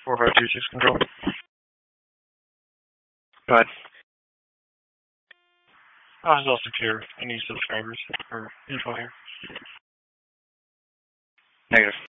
4526 control. Go ahead. I was also clear. Any subscribers or info here? Negative.